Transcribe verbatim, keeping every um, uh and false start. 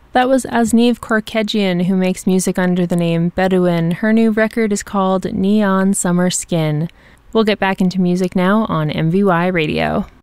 That was Asneev Korkejian, who makes music under the name Bedouin. Her new record is called Neon Summer Skin. We'll get back into music now on M V Y Radio.